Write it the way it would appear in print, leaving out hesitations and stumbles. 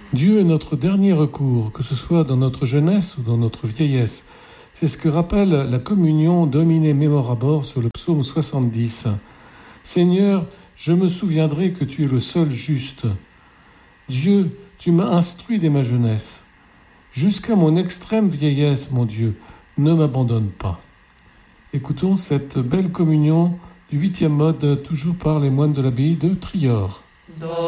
Dieu est notre dernier recours, que ce soit dans notre jeunesse ou dans notre vieillesse. C'est ce que rappelle la communion Domine Memorabor sur le psaume 70. Seigneur, je me souviendrai que tu es le seul juste. Dieu, tu m'as instruit dès ma jeunesse. Jusqu'à mon extrême vieillesse, mon Dieu, ne m'abandonne pas. Écoutons cette belle communion du 8e mode, toujours par les moines de l'abbaye de Trior.